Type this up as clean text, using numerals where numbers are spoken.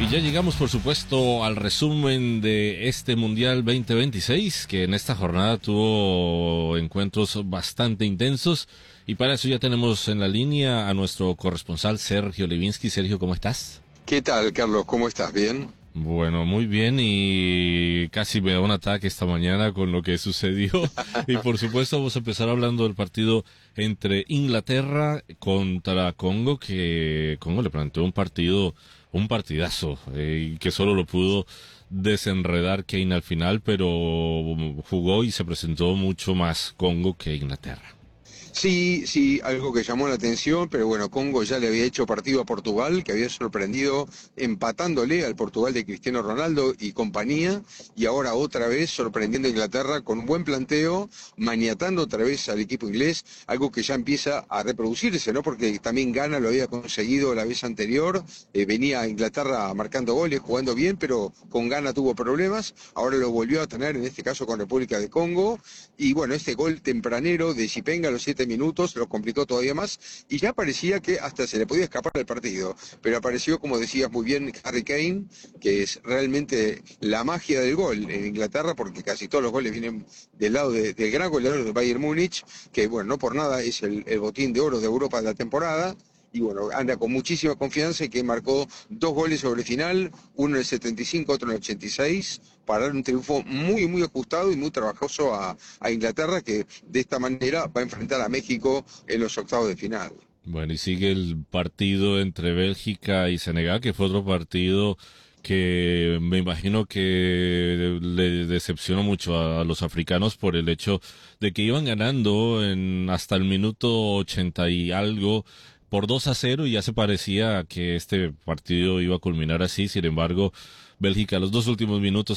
Y ya llegamos, por supuesto, al resumen de este Mundial 2026, que en esta jornada tuvo encuentros bastante intensos. Y para eso ya tenemos en la línea a nuestro corresponsal Sergio Levinsky. Sergio, ¿cómo estás? ¿Qué tal, Carlos? ¿Cómo estás? ¿Bien? Bueno, muy bien, y casi me da un ataque esta mañana con lo que sucedió. Y por supuesto vamos a empezar hablando del partido entre Inglaterra contra Congo, que Congo le planteó un partidazo, que solo lo pudo desenredar Kane al final, pero jugó y se presentó mucho más Congo que Inglaterra. Sí, algo que llamó la atención, pero bueno, Congo ya le había hecho partido a Portugal, que había sorprendido empatándole al Portugal de Cristiano Ronaldo y compañía, y ahora otra vez sorprendiendo a Inglaterra con un buen planteo, maniatando otra vez al equipo inglés, algo que ya empieza a reproducirse, ¿no? Porque también Ghana lo había conseguido la vez anterior, venía a Inglaterra marcando goles, jugando bien, pero con Ghana tuvo problemas, ahora lo volvió a tener, en este caso con República de Congo, y bueno, este gol tempranero de Chipenga a los 7 minutos lo complicó todavía más y ya parecía que hasta se le podía escapar del partido, pero apareció, como decías muy bien, Harry Kane, que es realmente la magia del gol en Inglaterra, porque casi todos los goles vienen del lado del gran goleador del Bayern Múnich, que bueno, no por nada es el botín de oro de Europa de la temporada. Y bueno, anda con muchísima confianza y que marcó 2 goles sobre el final, uno en el 75, otro en el 86, para dar un triunfo muy, muy ajustado y muy trabajoso a Inglaterra, que de esta manera va a enfrentar a México en los octavos de final. Bueno, y sigue el partido entre Bélgica y Senegal, que fue otro partido que me imagino que le decepcionó mucho a los africanos por el hecho de que iban ganando hasta el minuto 80 y algo por 2-0, y ya se parecía que este partido iba a culminar así. Sin embargo, Bélgica, los 2 últimos minutos